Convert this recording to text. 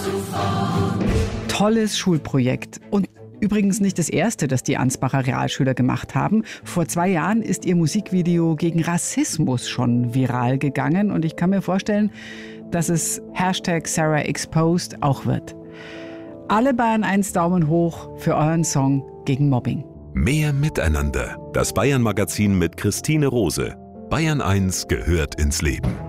Tolles Schulprojekt. Und übrigens nicht das erste, das die Ansbacher Realschüler gemacht haben. Vor 2 Jahren ist ihr Musikvideo gegen Rassismus schon viral gegangen. Und ich kann mir vorstellen, dass es #SarahExposed auch wird. Alle Bayern 1 Daumen hoch für euren Song gegen Mobbing. Mehr Miteinander. Das Bayern-Magazin mit Christine Rose. Bayern 1 gehört ins Leben.